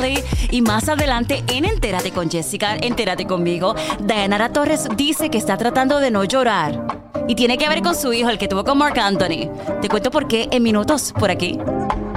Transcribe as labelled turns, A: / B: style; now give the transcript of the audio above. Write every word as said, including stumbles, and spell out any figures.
A: Y más adelante en Entérate con Jessica, Entérate conmigo, Dayanara Torres dice que está tratando de no llorar. Y tiene que ver con su hijo, el que tuvo con Marc Anthony. Te cuento por qué en minutos por aquí.